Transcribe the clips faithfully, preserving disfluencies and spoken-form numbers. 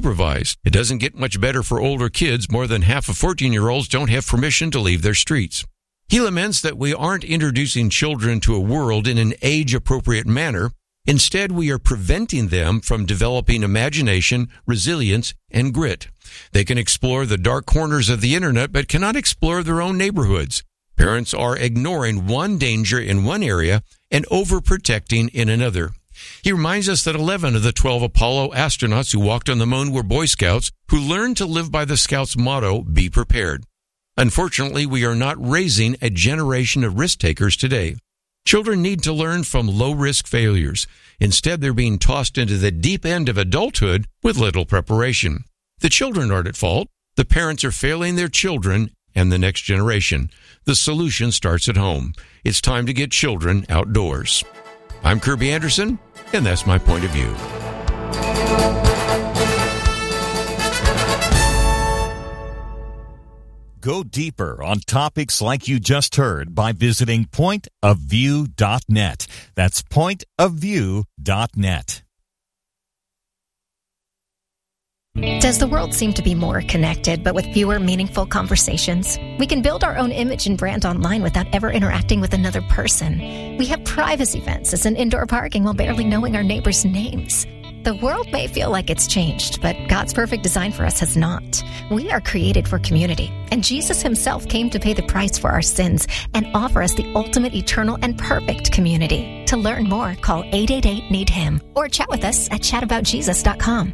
unsupervised. It doesn't get much better for older kids. More than half of fourteen-year-olds don't have permission to leave their streets. He laments that we aren't introducing children to a world in an age-appropriate manner. Instead, we are preventing them from developing imagination, resilience, and grit. They can explore the dark corners of the internet, but cannot explore their own neighborhoods. Parents are ignoring one danger in one area and overprotecting in another. He reminds us that eleven of the twelve Apollo astronauts who walked on the moon were Boy Scouts who learned to live by the Scouts' motto, be prepared. Unfortunately, we are not raising a generation of risk-takers today. Children need to learn from low-risk failures. Instead, they're being tossed into the deep end of adulthood with little preparation. The children aren't at fault. The parents are failing their children and the next generation. The solution starts at home. It's time to get children outdoors. I'm Kirby Anderson, and that's my point of view. Go deeper on topics like you just heard by visiting point of view dot net. That's point of view dot net. Does the world seem to be more connected, but with fewer meaningful conversations? We can build our own image and brand online without ever interacting with another person. We have privacy fences and indoor parking while barely knowing our neighbors' names. The world may feel like it's changed, but God's perfect design for us has not. We are created for community, and Jesus himself came to pay the price for our sins and offer us the ultimate, eternal, and perfect community. To learn more, call eight eight eight, need him or chat with us at chat about jesus dot com.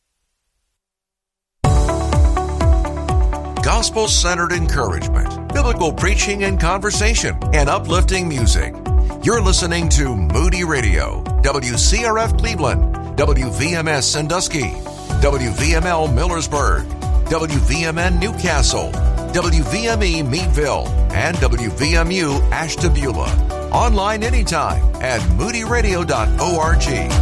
Gospel-centered encouragement, biblical preaching and conversation, and uplifting music. You're listening to Moody Radio, W C R F Cleveland, W V M S Sandusky, W V M L Millersburg, W V M N Newcastle, W V M E Meadville, and W V M U Ashtabula. Online anytime at moody radio dot org.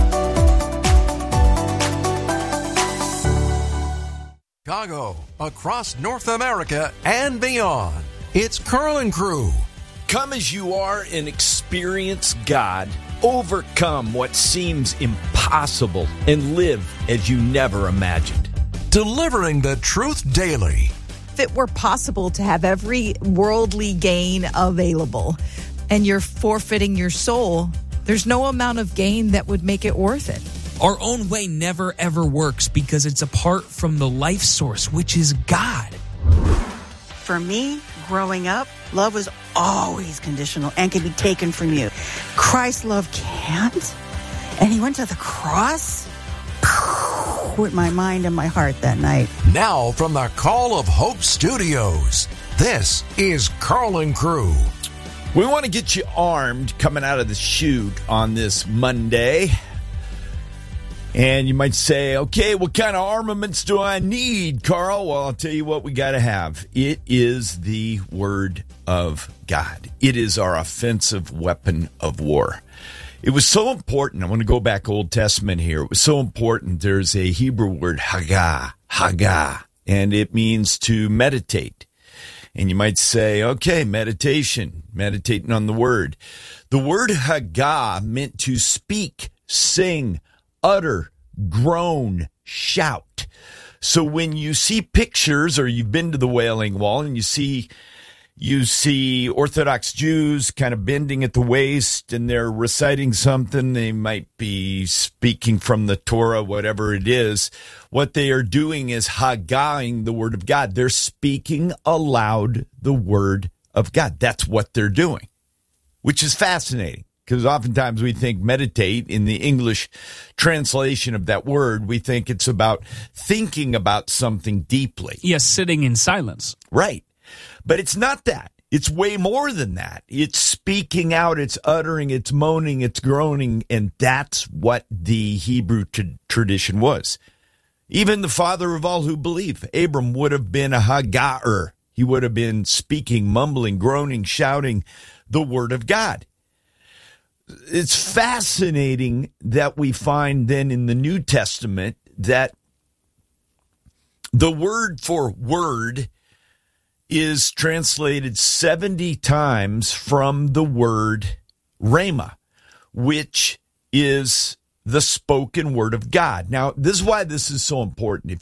Chicago, across North America and beyond. It's Carl and Crew. Come as you are and experience God. Overcome what seems impossible and live as you never imagined. Delivering the truth daily. If it were possible to have every worldly gain available and you're forfeiting your soul, there's no amount of gain that would make it worth it. Our own way never ever works because it's apart from the life source, which is God. For me, growing up, love was always conditional and can be taken from you. Christ's love can't. And he went to the cross with my mind and my heart that night. Now from the Call of Hope Studios, this is Carl and Crew. We want to get you armed coming out of the chute on this Monday. And you might say, okay, what kind of armaments do I need, Carl? Well, I'll tell you what we got to have. It is the Word of God. It is our offensive weapon of war. It was so important. I want to go back Old Testament here. It was so important. There's a Hebrew word, Haggah, Haggah, and it means to meditate. And you might say, okay, meditation, meditating on the Word. The word Haggah meant to speak, sing, utter, groan, shout. So when you see pictures, or you've been to the Wailing Wall and you see you see Orthodox Jews kind of bending at the waist and they're reciting something, they might be speaking from the Torah, whatever it is. What they are doing is Haggahing the Word of God. They're speaking aloud the Word of God. That's what they're doing, which is fascinating. Because oftentimes we think meditate, in the English translation of that word, we think it's about thinking about something deeply. Yes, sitting in silence. Right. But it's not that. It's way more than that. It's speaking out, it's uttering, it's moaning, it's groaning, and that's what the Hebrew t- tradition was. Even the father of all who believe, Abram, would have been a Haggah-er. He would have been speaking, mumbling, groaning, shouting the word of God. It's fascinating that we find then in the New Testament that the word for word is translated seventy times from the word rhema, which is the spoken word of God. Now, this is why this is so important. If